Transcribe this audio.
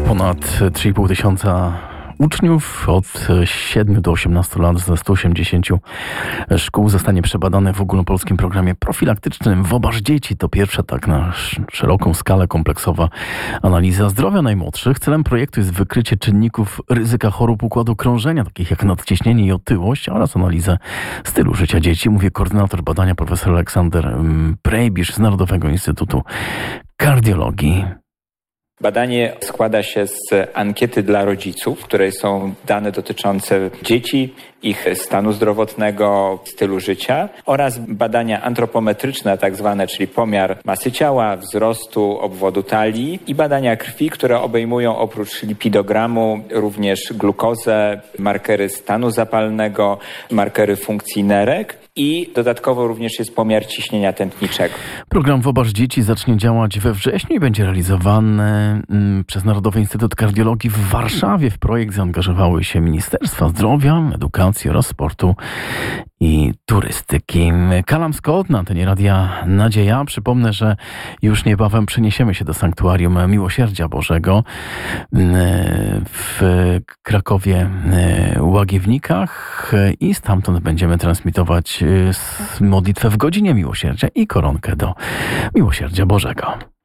Ponad 3,5 tysiąca uczniów od 7 do 18 lat ze 180 szkół zostanie przebadanych w ogólnopolskim programie profilaktycznym Wobasz Dzieci. To pierwsza tak na szeroką skalę kompleksowa analiza zdrowia najmłodszych. Celem projektu jest wykrycie czynników ryzyka chorób układu krążenia, takich jak nadciśnienie i otyłość, oraz analizę stylu życia dzieci. Mówi koordynator badania profesor Aleksander Prejbisz z Narodowego Instytutu Kardiologii. Badanie składa się z ankiety dla rodziców, w której są dane dotyczące dzieci, ich stanu zdrowotnego, stylu życia, oraz badania antropometryczne tak zwane, czyli pomiar masy ciała, wzrostu, obwodu talii, i badania krwi, które obejmują oprócz lipidogramu również glukozę, markery stanu zapalnego, markery funkcji nerek, i dodatkowo również jest pomiar ciśnienia tętniczego. Program Wobasz Dzieci zacznie działać we wrześniu i będzie realizowany przez Narodowy Instytut Kardiologii w Warszawie. W projekt zaangażowały się Ministerstwa Zdrowia, Edukacji oraz Sportu i Turystyki. Callum Scott na antenie Radia Nadzieja. Przypomnę, że już niebawem przeniesiemy się do Sanktuarium Miłosierdzia Bożego w Krakowie Łagiewnikach i stamtąd będziemy transmitować modlitwę w Godzinie Miłosierdzia i koronkę do Miłosierdzia Bożego.